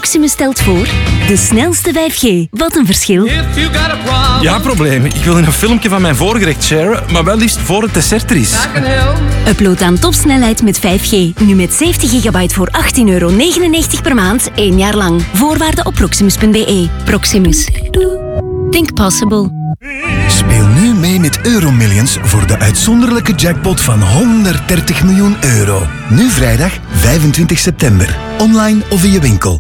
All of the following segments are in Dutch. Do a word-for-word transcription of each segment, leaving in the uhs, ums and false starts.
Proximus stelt voor de snelste vijf G. Wat een verschil. Ja, probleem. Ik wil een filmpje van mijn voorgerecht sharen, maar wel liefst voor het dessert er is. Upload aan topsnelheid met vijf G. Nu met zeventig gigabyte voor achttien euro negenennegentig per maand, één jaar lang. Voorwaarden op proximus punt b e. Proximus. Think possible. Speel nu mee met Euromillions voor de uitzonderlijke jackpot van honderddertig miljoen euro. Nu vrijdag vijfentwintig september. Online of in je winkel.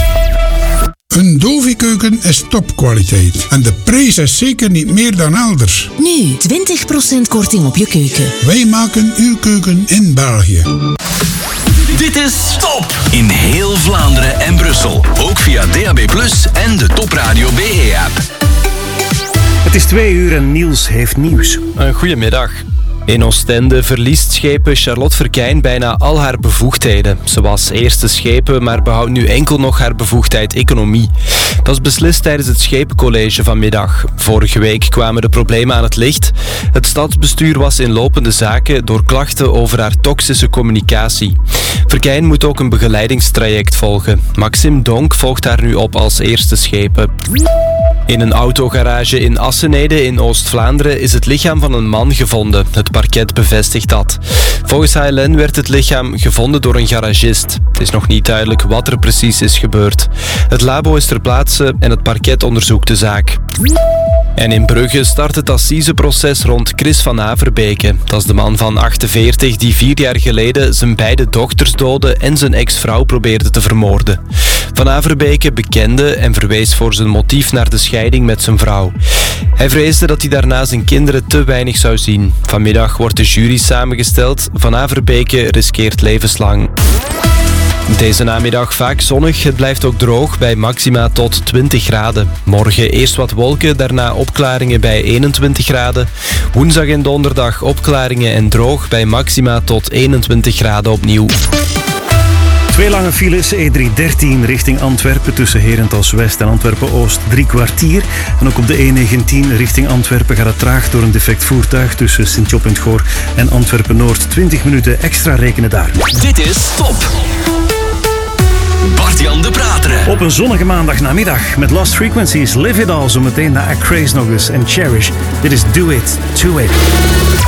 Een Dovi-keuken is topkwaliteit. En de prijs is zeker niet meer dan elders. Nu twintig procent korting op je keuken. Wij maken uw keuken in België. Dit is Top in heel Vlaanderen en Brussel. Ook via D A B plus, en de Top Radio B E-app. Het is twee uur en Niels heeft nieuws. Een goedemiddag. In Oostende verliest schepen Charlotte Verkijn bijna al haar bevoegdheden. Ze was eerste schepen, maar behoudt nu enkel nog haar bevoegdheid economie. Dat is beslist tijdens het schepencollege vanmiddag. Vorige week kwamen de problemen aan het licht. Het stadsbestuur was in lopende zaken door klachten over haar toxische communicatie. Verkijn moet ook een begeleidingstraject volgen. Maxim Donk volgt haar nu op als eerste schepen. In een autogarage in Assenede in Oost-Vlaanderen is het lichaam van een man gevonden. Het parket bevestigt dat. Volgens H L N werd het lichaam gevonden door een garagist. Het is nog niet duidelijk wat er precies is gebeurd. Het labo is ter plaatse en het parket onderzoekt de zaak. En in Brugge start het assiseproces rond Chris van Averbeke. Dat is de man van achtenveertig die vier jaar geleden zijn beide dochters doodde en zijn ex-vrouw probeerde te vermoorden. Van Averbeke bekende en verwees voor zijn motief naar de scheiding met zijn vrouw. Hij vreesde dat hij daarna zijn kinderen te weinig zou zien. Vanmiddag wordt de jury samengesteld. Van Averbeke riskeert levenslang. Deze namiddag vaak zonnig, het blijft ook droog bij maxima tot twintig graden. Morgen eerst wat wolken, daarna opklaringen bij eenentwintig graden. Woensdag en donderdag opklaringen en droog bij maxima tot eenentwintig graden opnieuw. Twee lange files, E drie dertien richting Antwerpen tussen Herentals West en Antwerpen-Oost drie kwartier. En ook op de E negentien richting Antwerpen gaat het traag door een defect voertuig tussen Sint-Job en Goor en Antwerpen-Noord. twintig minuten extra rekenen daar. Dit is Top. Bart-Jan de Prateren. Op een zonnige maandagnamiddag met Lost Frequencies, Live It All, zometeen naar A Craze nog eens en Cherish. Dit is Do It, To It.